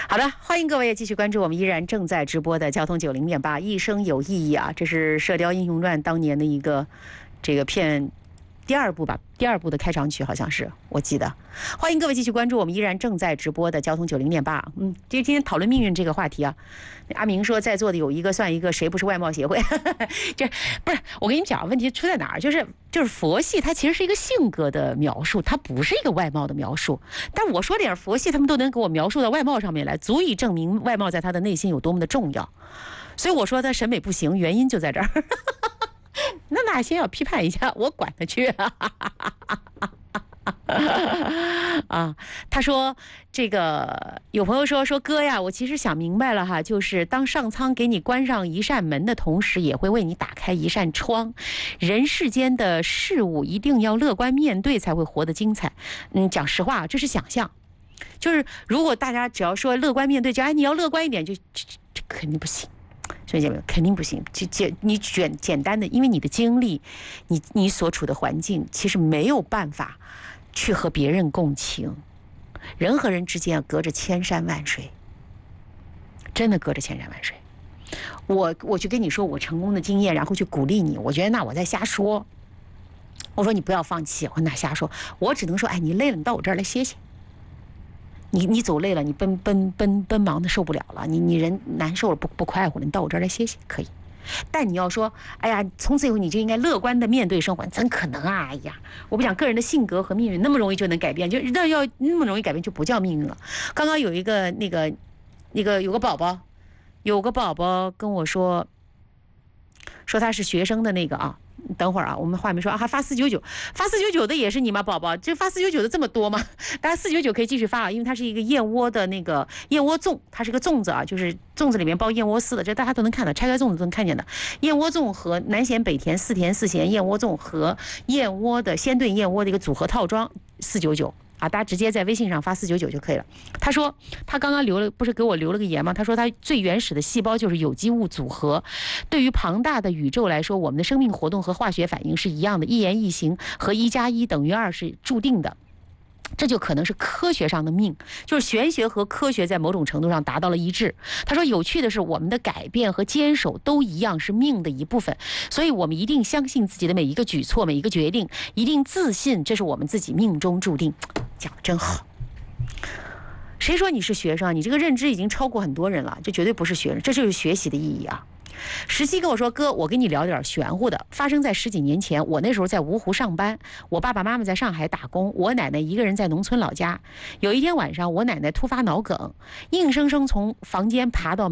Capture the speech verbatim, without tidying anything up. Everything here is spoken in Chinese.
好的，欢迎各位继续关注我们依然正在直播的交通九零点八，一生有意义啊！这是《射雕英雄传》当年的一个这个片第二部吧，第二部的开场曲好像是，我记得。欢迎各位继续关注我们依然正在直播的交通九零点八。嗯，就今天讨论命运这个话题啊，阿明说在座的有一个算一个，谁不是外貌协会？这不是我跟你们讲，问题出在哪儿？就是就是佛系，它其实是一个性格的描述，它不是一个外貌的描述。但我说点佛系，他们都能给我描述到外貌上面来，足以证明外貌在他的内心有多么的重要。所以我说他审美不行，原因就在这儿。那哪先要批判一下，我管他去啊！他说这个有朋友说说哥呀，我其实想明白了哈，就是当上苍给你关上一扇门的同时，也会为你打开一扇窗。人世间的事物一定要乐观面对，才会活得精彩。嗯，讲实话，这是想象。就是如果大家只要说乐观面对，就哎你要乐观一点，就这这肯定不行。所以姐妹肯定不行，就简你简简单的，因为你的经历，你你所处的环境，其实没有办法去和别人共情。人和人之间隔着千山万水，真的隔着千山万水。我我去跟你说我成功的经验，然后去鼓励你，我觉得那我在瞎说。我说你不要放弃，我哪瞎说？我只能说，哎，你累了，你到我这儿来歇歇。你你走累了，你奔奔奔奔忙的受不了了，你你人难受了，不不快活了，你到我这儿来歇歇可以。但你要说，哎呀，从此以后你就应该乐观的面对生活，怎可能啊？哎呀，我不讲个人的性格和命运那么容易就能改变，就那要那么容易改变就不叫命运了。刚刚有一个那个那个有个宝宝，有个宝宝跟我说，说他是学生的那个啊。等会儿啊，我们话没说啊，还发四九九，发四九九的也是你吗，宝宝？这发四九九的这么多吗？大家四九九可以继续发啊，因为它是一个燕窝的那个燕窝粽，它是个粽子啊，就是粽子里面包燕窝丝的，这大家都能看到，拆开粽子都能看见的。燕窝粽和南咸北甜四甜四咸燕窝粽和燕窝的鲜炖燕窝的一个组合套装，四九九。啊，大家直接在微信上发四九九就可以了。他说他刚刚留了，不是给我留了个言吗？他说他最原始的细胞就是有机物组合。对于庞大的宇宙来说，我们的生命活动和化学反应是一样的，一言一行和一加一等于二是注定的。这就可能是科学上的命，就是玄学和科学在某种程度上达到了一致。他说有趣的是，我们的改变和坚守都一样是命的一部分，所以我们一定相信自己的每一个举措，每一个决定，一定自信这是我们自己命中注定。讲得真好。谁说你是学生啊？你这个认知已经超过很多人了，这绝对不是学生，这就是学习的意义啊。十七跟我说，哥，我跟你聊点玄乎的，发生在十几年前。我那时候在芜湖上班，我爸爸妈妈在上海打工，我奶奶一个人在农村老家。有一天晚上，我奶奶突发脑梗，硬生生从房间爬到